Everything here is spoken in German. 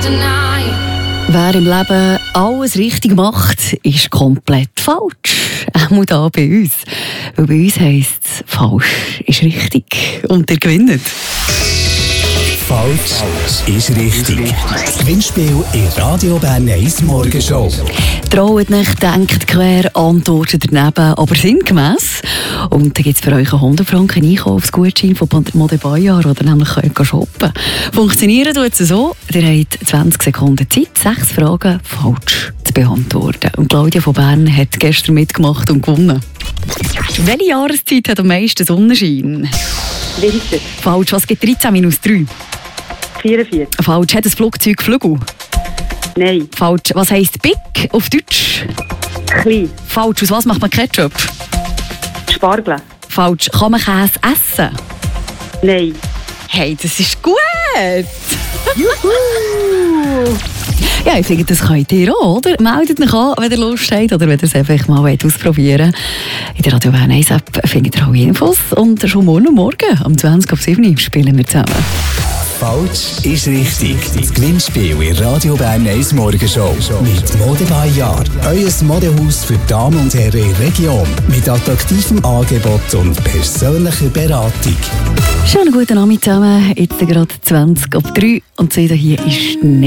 tonight. Wer im Leben alles richtig macht, ist komplett falsch. Auch da bei uns. Weil bei uns heisst es, falsch ist richtig. Und ihr gewinnt. Falsch ist richtig. Das Gewinnspiel in Radio Bern 1 Morgenshow. Traut nicht, denkt quer, antwortet daneben, aber sinngemäss. Und dann gibt es für euch einen 100 Franken Einkaufsgutschein von Mode Bayard, oder nämlich könnt ihr shoppen. Funktionieren tut es so, ihr habt 20 Sekunden Zeit, 6 Fragen falsch zu beantworten. Und Claudia von Bern hat gestern mitgemacht und gewonnen. Welche Jahreszeit hat am meisten Sonnenschein? Winter. Falsch, was gibt 13 minus 3? 44. Falsch, hat ein Flugzeug Flügel? Nein. Falsch, was heisst Big auf Deutsch? Klein. Falsch, aus was macht man Ketchup? Spargel. Falsch, kann man Käse essen? Nein. Hey, das ist gut! Juhu! Ja, ich finde, das könnt ihr auch, oder? Meldet euch an, wenn ihr Lust habt oder wenn ihr es einfach mal ausprobieren wollt. In der Radio Bern 1 App findet ihr auch Infos. Und schon morgen am 20:07 spielen wir zusammen. Falsch ist richtig. Das Gewinnspiel in Radio Bern 1 Morgenshow. Mit Mode Bayard. Euer Modehaus für Damen und Herren in der Region. Mit attraktivem Angebot und persönlicher Beratung. Schönen guten Abend zusammen. Jetzt gerade 20:03 und hier ist